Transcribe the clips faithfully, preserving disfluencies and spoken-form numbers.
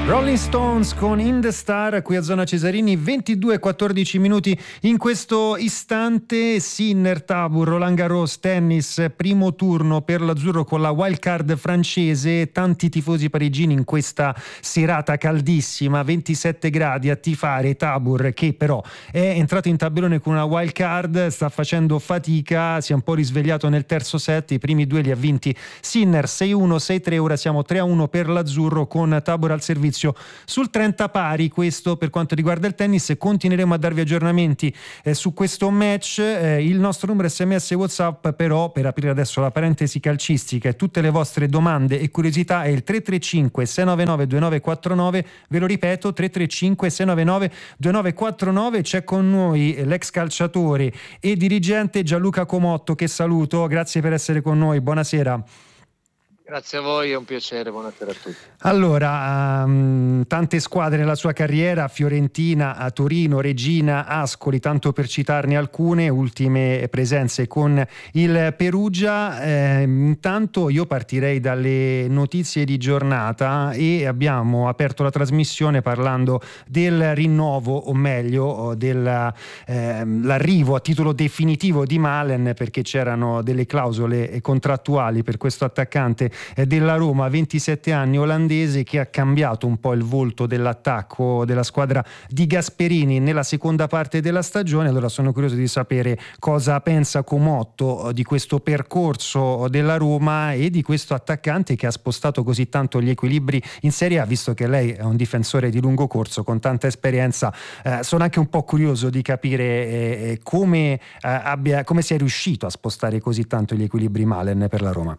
Rolling Stones con In The Star qui a Zona Cesarini, ventidue e quattordici minuti in questo istante. Sinner, Tabor, Roland Garros, tennis, primo turno per l'azzurro con la wild card francese. Tanti tifosi parigini in questa serata caldissima, ventisette gradi a tifare. Tabor, che però è entrato in tabellone con una wild card, sta facendo fatica, si è un po' risvegliato nel terzo set, i primi due li ha vinti Sinner sei a uno, sei a tre, ora siamo tre a uno per l'azzurro con Tabor al servizio sul trenta pari. Questo per quanto riguarda il tennis. Continueremo a darvi aggiornamenti eh, su questo match. Eh, il nostro numero S M S e WhatsApp, però, per aprire adesso la parentesi calcistica e tutte le vostre domande e curiosità, è il tre tre cinque sei nove nove due nove quattro nove. Ve lo ripeto, tre tre cinque sei nove nove due nove quattro nove. C'è con noi l'ex calciatore e dirigente Gianluca Comotto, che saluto. Grazie per essere con noi, buonasera. Grazie a voi, è un piacere, buonasera a tutti. Allora, um, tante squadre nella sua carriera, Fiorentina, a Torino, Regina, Ascoli, tanto per citarne alcune, ultime presenze con il Perugia. Eh, intanto io partirei dalle notizie di giornata e abbiamo aperto la trasmissione parlando del rinnovo, o meglio dell'arrivo eh, a titolo definitivo di Malen, perché c'erano delle clausole contrattuali per questo attaccante della Roma, ventisette anni, olandese, che ha cambiato un po' il volto dell'attacco della squadra di Gasperini nella seconda parte della stagione. Allora sono curioso di sapere cosa pensa Comotto di questo percorso della Roma e di questo attaccante che ha spostato così tanto gli equilibri in Serie A, visto che lei è un difensore di lungo corso con tanta esperienza. Eh, sono anche un po' curioso di capire eh, come, eh, abbia, come sia riuscito a spostare così tanto gli equilibri Malen per la Roma.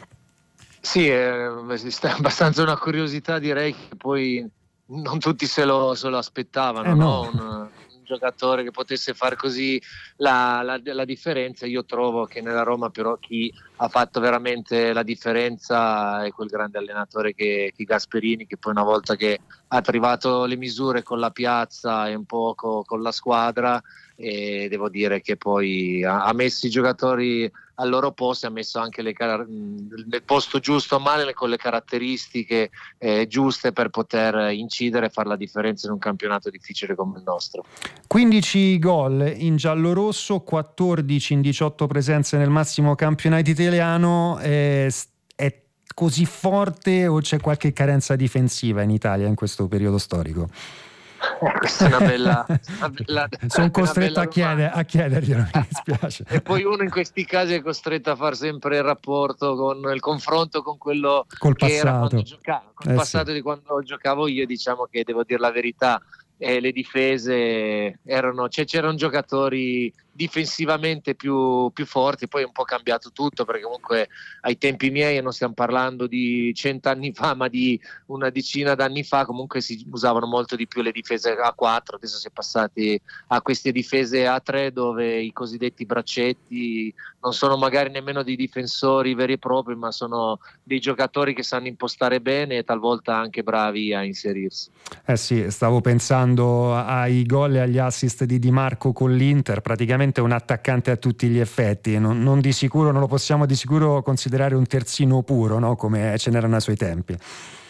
Sì, è abbastanza una curiosità, direi che poi non tutti se lo, se lo aspettavano, eh no. no? un, un giocatore che potesse far così la, la, la differenza. Io trovo che nella Roma però chi ha fatto veramente la differenza è quel grande allenatore che, che Gasperini, che poi una volta che ha trovato le misure con la piazza e un po' co, con la squadra, e devo dire che poi ha, ha messo i giocatori al loro posto, ha messo anche le car- nel posto giusto a Malen, con le caratteristiche eh, giuste per poter incidere e fare la differenza in un campionato difficile come il nostro. quindici gol in giallorosso, quattordici in diciotto presenze nel massimo campionato italiano. Eh, è così forte o c'è qualche carenza difensiva in Italia in questo periodo storico? Questa è una bella, una bella sono costretto una bella a, chieder, a chiederglielo, mi dispiace. E poi uno in questi casi è costretto a fare sempre il rapporto con il confronto con quello col che passato. era quando giocava, col eh passato sì. di quando giocavo io. Diciamo che devo dire la verità, eh, le difese erano, cioè, c'erano giocatori difensivamente più, più forti. Poi è un po' cambiato tutto, perché comunque ai tempi miei, non stiamo parlando di cent'anni fa, ma di una decina d'anni fa, comunque si usavano molto di più le difese a quattro. Adesso si è passati a queste difese a tre, dove i cosiddetti braccetti non sono magari nemmeno dei difensori veri e propri, ma sono dei giocatori che sanno impostare bene e talvolta anche bravi a inserirsi. Eh sì, stavo pensando ai gol e agli assist di Di Marco con l'Inter, praticamente un attaccante a tutti gli effetti, non, non di sicuro, non lo possiamo di sicuro considerare un terzino puro, no? Come ce n'erano ai suoi tempi.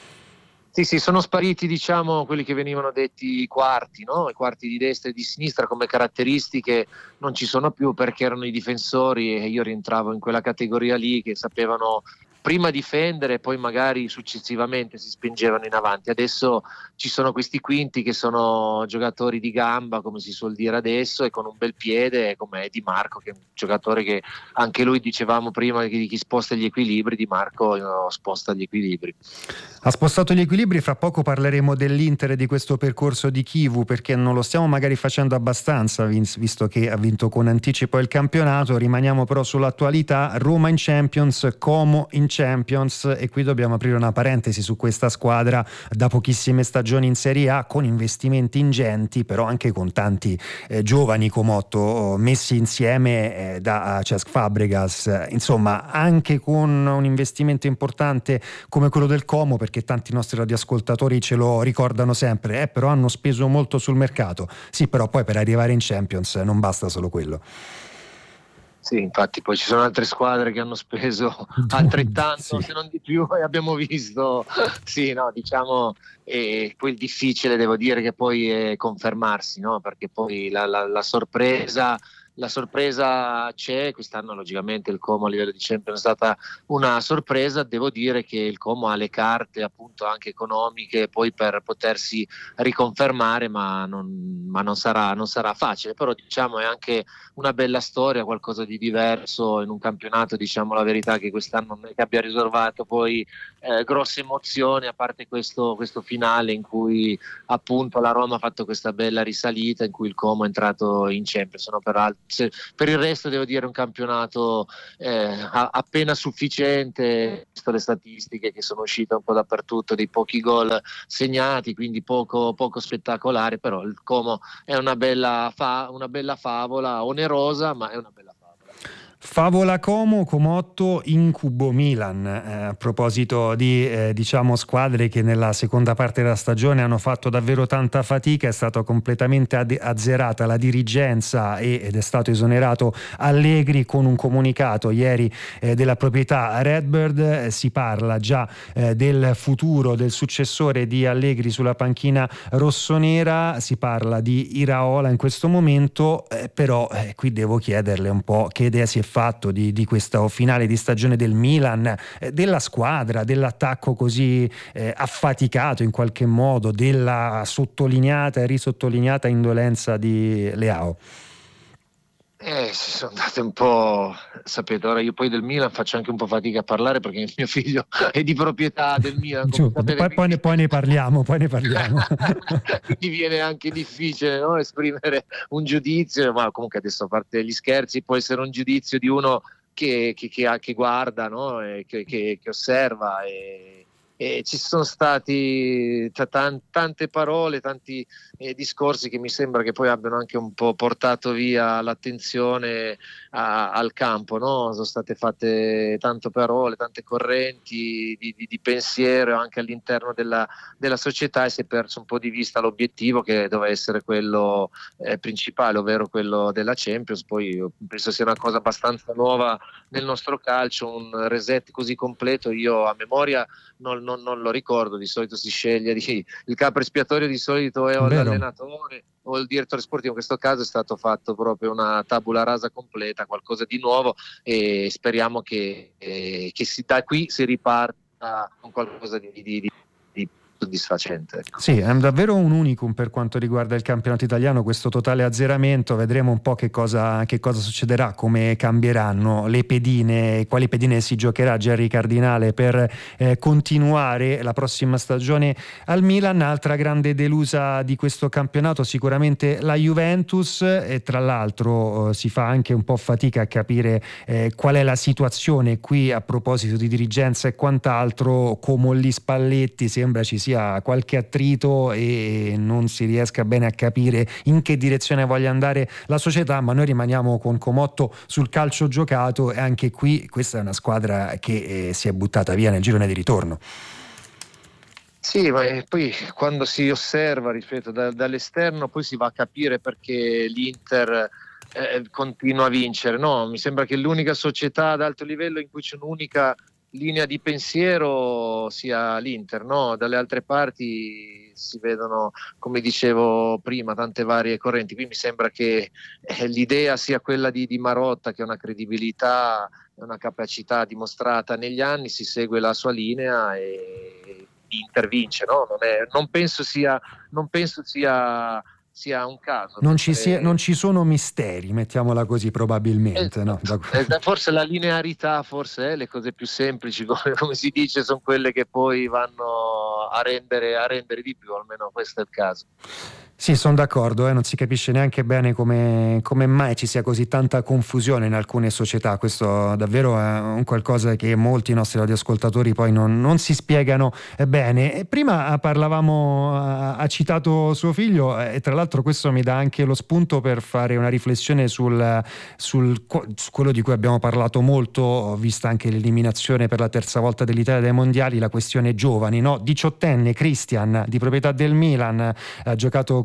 Sì, sì, sono spariti, diciamo, quelli che venivano detti i quarti, no? I quarti di destra e di sinistra come caratteristiche non ci sono più, perché erano i difensori, e io rientravo in quella categoria lì, che sapevano prima difendere e poi magari successivamente si spingevano in avanti. Adesso ci sono questi quinti che sono giocatori di gamba, come si suol dire adesso, e con un bel piede, come Di Marco, che è un giocatore che anche lui, dicevamo prima, di chi sposta gli equilibri. Di Marco no, sposta gli equilibri. Ha spostato gli equilibri. Fra poco parleremo dell'Inter e di questo percorso di Chivu, perché non lo stiamo magari facendo abbastanza, visto che ha vinto con anticipo il campionato. Rimaniamo però sull'attualità. Roma in Champions, Como in Champions, e qui dobbiamo aprire una parentesi su questa squadra da pochissime stagioni in Serie A, con investimenti ingenti, però anche con tanti eh, giovani Comotto messi insieme eh, da Cesc Fabregas, insomma anche con un investimento importante come quello del Como, perché tanti nostri radioascoltatori ce lo ricordano sempre, eh, però hanno speso molto sul mercato. Sì, però poi per arrivare in Champions non basta solo quello. Sì, infatti poi ci sono altre squadre che hanno speso altrettanto, sì. se non di più, e abbiamo visto, sì, no, diciamo, e poi il difficile devo dire che poi è confermarsi, no? Perché poi la, la, la sorpresa, la sorpresa c'è, quest'anno logicamente il Como a livello di Champions è stata una sorpresa, devo dire che il Como ha le carte appunto anche economiche poi per potersi riconfermare, ma non, ma non sarà, non sarà facile, però diciamo è anche una bella storia, qualcosa di diverso in un campionato, diciamo la verità che quest'anno non è che abbia riservato poi eh, grosse emozioni, a parte questo, questo finale in cui appunto la Roma ha fatto questa bella risalita in cui il Como è entrato in Champions. No, per, se, per il resto devo dire un campionato eh, appena sufficiente, visto le statistiche che sono uscite un po' dappertutto, dei pochi gol segnati, quindi poco, poco spettacolare, però il Como è una bella, fa- una bella favola, onerosa, ma è una bella favola. Favola Como, Comotto, Incubo Milan. Eh, a proposito di eh, diciamo squadre che nella seconda parte della stagione hanno fatto davvero tanta fatica, è stata completamente ad- azzerata la dirigenza e- ed è stato esonerato Allegri con un comunicato ieri eh, della proprietà Redbird. Eh, si parla già eh, del futuro del successore di Allegri sulla panchina rossonera, si parla di Iraola in questo momento, eh, però eh, qui devo chiederle un po' che idea si è fatto di, di questo finale di stagione del Milan, eh, della squadra, dell'attacco così eh, affaticato in qualche modo, della sottolineata e risottolineata indolenza di Leao. Eh, si sono andate un po', sapete, ora io poi del Milan faccio anche un po' fatica a parlare perché il mio figlio è di proprietà del Milan. Giù, sapete, poi, poi, ne, poi ne parliamo, poi ne parliamo. Quindi viene anche difficile, no? Esprimere un giudizio, ma comunque adesso a parte gli scherzi può essere un giudizio di uno che, che, che, che guarda, no? E che, che, che osserva e, e ci sono stati t- t- tante parole, tanti eh, discorsi che mi sembra che poi abbiano anche un po' portato via l'attenzione a, al campo, no? Sono state fatte tante parole, tante correnti di, di, di pensiero anche all'interno della, della società e si è perso un po' di vista l'obiettivo che doveva essere quello eh, principale, ovvero quello della Champions. Poi io penso sia una cosa abbastanza nuova nel nostro calcio, un reset così completo io a memoria non, non, non lo ricordo. Di solito si sceglie di, il capo espiatorio di solito è o Vero. l'allenatore o il direttore sportivo. In questo caso è stato fatto proprio una tabula rasa completa, qualcosa di nuovo, e speriamo che, eh, che si, da qui si riparta con qualcosa di, di, di, di soddisfacente. Ecco. Sì, è davvero un unicum per quanto riguarda il campionato italiano, questo totale azzeramento. Vedremo un po' che cosa, che cosa succederà, come cambieranno le pedine, quali pedine si giocherà Gerry Cardinale per eh, continuare la prossima stagione al Milan. Altra grande delusa di questo campionato sicuramente la Juventus, e tra l'altro eh, si fa anche un po' fatica a capire eh, qual è la situazione qui a proposito di dirigenza e quant'altro. Comolli Spalletti, sembra ci sia qualche attrito e non si riesca bene a capire in che direzione voglia andare la società, ma noi rimaniamo con Comotto sul calcio giocato e anche qui questa è una squadra che eh, si è buttata via nel girone di ritorno. Sì, ma poi quando si osserva, ripeto, da, dall'esterno poi si va a capire perché l'Inter eh, continua a vincere. No, mi sembra che l'unica società ad alto livello in cui c'è un'unica linea di pensiero sia l'Inter, no? Dalle altre parti si vedono, come dicevo prima, tante varie correnti. Qui mi sembra che eh, l'idea sia quella di, di Marotta, che ha una credibilità, una capacità dimostrata negli anni, si segue la sua linea e Inter vince, no? Non, è, non penso sia, non penso sia sia un caso. Non ci, sia, non ci sono misteri, mettiamola così, probabilmente. Esatto. No? Da... Forse la linearità, forse eh, le cose più semplici, come, come si dice, sono quelle che poi vanno a rendere, a rendere di più, almeno questo è il caso. Sì, sono d'accordo, eh, non si capisce neanche bene come, come mai ci sia così tanta confusione in alcune società. Questo davvero è un qualcosa che molti nostri radioascoltatori poi non, non si spiegano bene. E prima parlavamo, ha citato suo figlio e tra l'altro questo mi dà anche lo spunto per fare una riflessione sul, sul, su quello di cui abbiamo parlato molto, vista anche l'eliminazione per la terza volta dell'Italia dai mondiali, la questione giovani, no? diciottenne Christian, di proprietà del Milan, ha giocato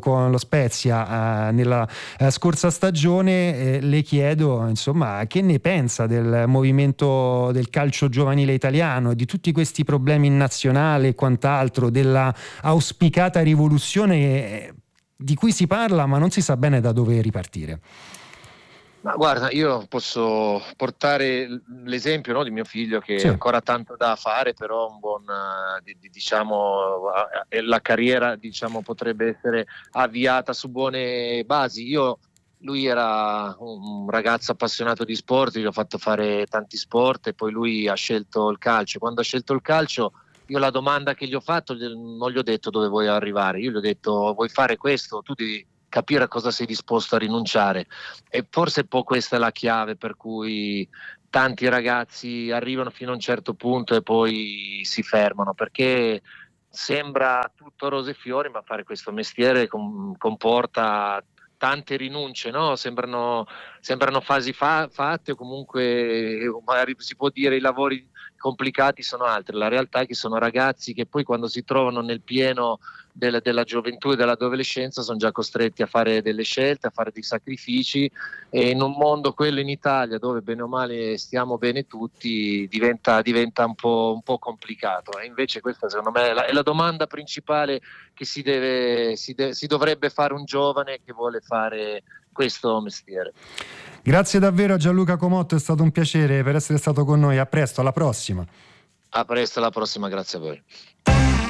con lo Spezia eh, nella eh, scorsa stagione. Eh, le chiedo insomma che ne pensa del movimento del calcio giovanile italiano e di tutti questi problemi in nazionale e quant'altro, della auspicata rivoluzione eh, di cui si parla ma non si sa bene da dove ripartire. Ma guarda, io posso portare l'esempio, no, di mio figlio che Sì. ha ancora tanto da fare, però un buon, eh, di- diciamo, eh, la carriera, diciamo, potrebbe essere avviata su buone basi. Io, lui era un ragazzo appassionato di sport, gli ho fatto fare tanti sport e poi lui ha scelto il calcio. Quando ha scelto il calcio, io la domanda che gli ho fatto gli- non gli ho detto dove vuoi arrivare, io gli ho detto vuoi fare questo, tu devi capire a cosa sei disposto a rinunciare. E forse un po' questa è la chiave per cui tanti ragazzi arrivano fino a un certo punto e poi si fermano, perché sembra tutto rose e fiori, ma fare questo mestiere com- comporta tante rinunce, no? Sembrano, sembrano fasi fa- fatte, o comunque eh, magari si può dire i lavori complicati sono altri. La realtà è che sono ragazzi che poi quando si trovano nel pieno del- della gioventù e dell'adolescenza sono già costretti a fare delle scelte, a fare dei sacrifici, e in un mondo, quello in Italia, dove bene o male stiamo bene tutti, diventa, diventa un po', un po' complicato. E invece questa secondo me è la, è la domanda principale che si, deve, si, de- si dovrebbe fare un giovane che vuole fare questo mestiere. Grazie davvero a Gianluca Comotto, è stato un piacere per essere stato con noi. A presto, alla prossima. A presto, alla prossima, grazie a voi.